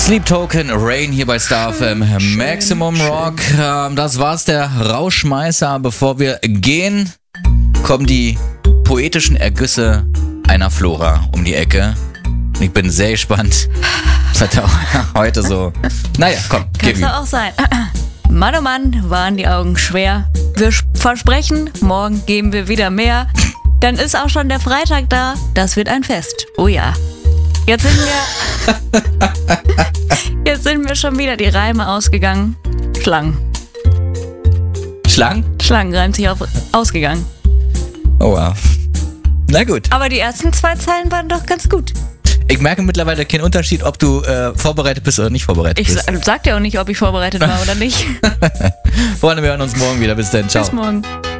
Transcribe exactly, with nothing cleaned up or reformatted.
Sleep Token, Rain hier bei Star F M, Maximum Rock. Das war's, der Rauschmeißer. Bevor wir gehen, kommen die poetischen Ergüsse einer Flora um die Ecke. Und ich bin sehr gespannt, was da heute so... Naja, komm, Kann's doch auch sein. Mann, oh Mann, waren die Augen schwer. Wir versprechen, morgen geben wir wieder mehr. Dann ist auch schon der Freitag da. Das wird ein Fest. Oh ja. Jetzt sind wir... Jetzt sind wir schon wieder die Reime ausgegangen. Schlangen. Schlangen? Schlangen reimt sich auf ausgegangen. Oh wow. Na gut. Aber die ersten zwei Zeilen waren doch ganz gut. Ich merke mittlerweile keinen Unterschied, ob du äh, vorbereitet bist oder nicht vorbereitet Ich bist. sa- sag dir auch nicht, ob ich vorbereitet war oder nicht. Freunde, wir hören uns morgen wieder. Bis dann. Ciao. Bis morgen.